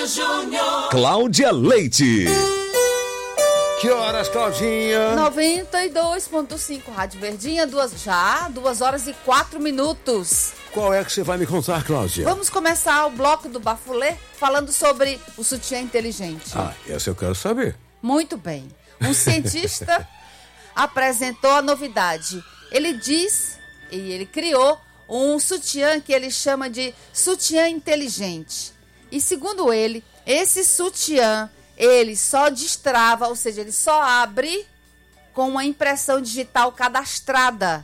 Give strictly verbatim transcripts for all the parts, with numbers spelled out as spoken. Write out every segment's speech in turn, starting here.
Júnior. Cláudia Leite. Que horas, Claudinha? noventa e dois ponto cinco, Rádio Verdinha, duas, já, duas horas e quatro minutos. Qual é que você vai me contar, Cláudia? Vamos começar o bloco do Bafulê falando sobre o sutiã inteligente. Ah, essa eu quero saber. Muito bem. Um cientista apresentou a novidade. Ele diz, e ele criou, um sutiã que ele chama de sutiã inteligente. E segundo ele, esse sutiã, ele só destrava, ou seja, ele só abre com uma impressão digital cadastrada.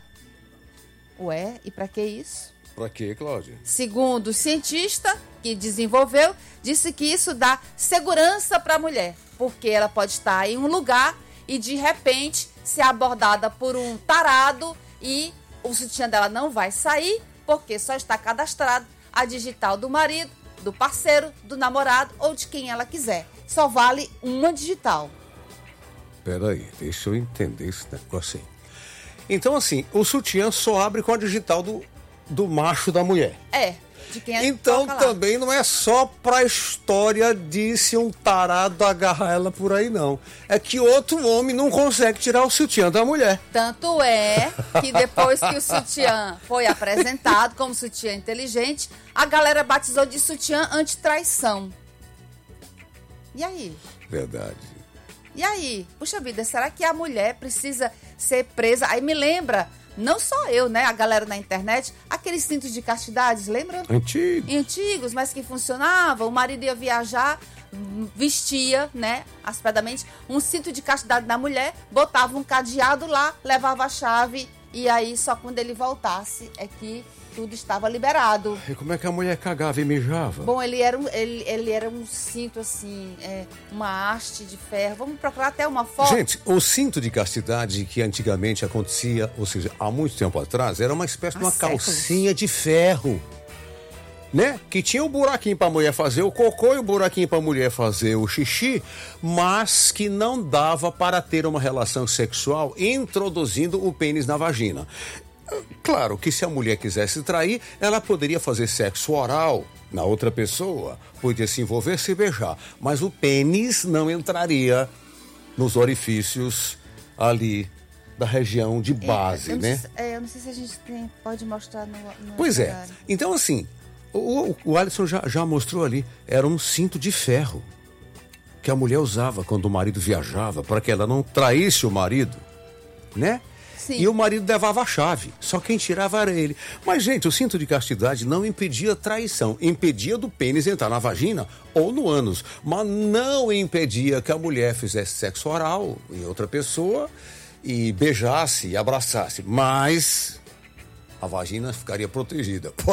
Ué, e para que isso? Pra quê, Cláudia? Segundo o cientista que desenvolveu, disse que isso dá segurança para a mulher, porque ela pode estar em um lugar e de repente ser abordada por um tarado e o sutiã dela não vai sair, porque só está cadastrado a digital do marido, do parceiro, do namorado ou de quem ela quiser. Só vale uma digital. Peraí, deixa eu entender esse negócio aí. Então, assim, o sutiã só abre com a digital do, do macho da mulher. É, de quem é Então toca lá. também não é só pra história de se um tarado agarrar ela por aí, não. É que outro homem não consegue tirar o sutiã da mulher. Tanto é que depois que o sutiã foi apresentado como sutiã inteligente, a galera batizou de sutiã anti-traição. E aí? Verdade. E aí? Puxa vida, será que a mulher precisa ser presa? Aí me lembra, não só eu, né? A galera na internet, aqueles cintos de castidade, lembra? Antigo. Antigos, mas que funcionavam. O marido ia viajar, vestia, né, aspradamente, um cinto de castidade na mulher, botava um cadeado lá, levava a chave e aí só quando ele voltasse é que tudo estava liberado. E como é que a mulher cagava e mijava? Bom, ele era um, ele, ele era um cinto assim, é, uma haste de ferro. Vamos procurar até uma foto. Gente, o cinto de castidade que antigamente acontecia, ou seja, há muito tempo atrás, era uma espécie de uma Há séculos. calcinha de ferro, né? Que tinha o buraquinho pra mulher fazer o cocô e o buraquinho pra mulher fazer o xixi, mas que não dava para ter uma relação sexual introduzindo o pênis na vagina. Claro que se a mulher quisesse trair, ela poderia fazer sexo oral na outra pessoa, podia se envolver, se beijar, mas o pênis não entraria nos orifícios ali da região de base, é, eu não né? sei, é, eu não sei se a gente tem, pode mostrar no, no Pois é. horário. Então, assim, o, o, o Alisson já, já mostrou ali, era um cinto de ferro que a mulher usava quando o marido viajava, para que ela não traísse o marido, né? Sim. E o marido levava a chave, só quem tirava era ele. Mas, gente, o cinto de castidade não impedia traição, impedia do pênis entrar na vagina ou no ânus, mas não impedia que a mulher fizesse sexo oral em outra pessoa e beijasse e abraçasse, mas a vagina ficaria protegida.